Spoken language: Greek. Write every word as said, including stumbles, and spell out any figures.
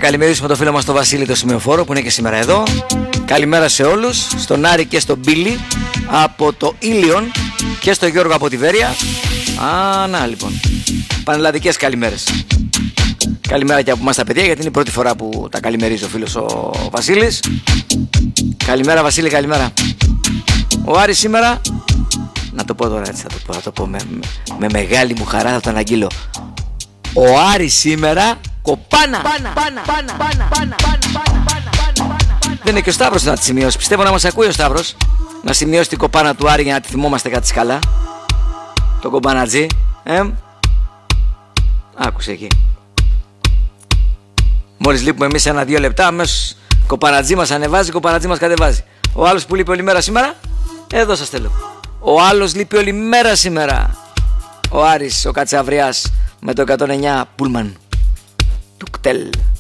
καλημερίσουμε το φίλο μας τον Βασίλη το Σημειοφόρο που είναι και σήμερα εδώ. Καλημέρα σε όλους, στον Άρη και στον Μπίλη από το Ήλιον και στον Γιώργο από τη Βέρεια. Α, να λοιπόν, πανελλαδικές καλημέρες. Καλημέρα και από εμάς τα παιδιά, γιατί είναι η πρώτη φορά που τα καλημερίζει ο φίλος ο Βασίλης. Καλημέρα Βασίλη, καλημέρα. Ο Άρης σήμερα, να το πω τώρα έτσι, θα το πω, θα το πω με, με, με μεγάλη μου χαρά, θα το αναγγείλω. Ο Άρης σήμερα κοπάνα. Πάνα, πάνα, πάνα, πάνα, πάνα, πάνα, πάνα. Δεν είναι και ο Σταύρος να τη σημειώσει. Πιστεύω να μας ακούει ο Σταύρος να σημειώσει την κοπάνα του Άρη για να τη θυμόμαστε κάτι σκαλά. Το κομπανατζή. Ε? Άκουσε εκεί. Μόλις λείπουμε εμείς ένα-δύο λεπτά, αμέσως κοπανατζή μας ανεβάζει, κοπανατζή μας κατεβάζει. Ο άλλος που λείπει όλη μέρα σήμερα, εδώ σας θέλω. Ο άλλος λείπει όλη μέρα σήμερα. Ο Άρης, ο Κατσαβριάς με το εκατόν εννιά Πούλμαν. Τουκτέλ.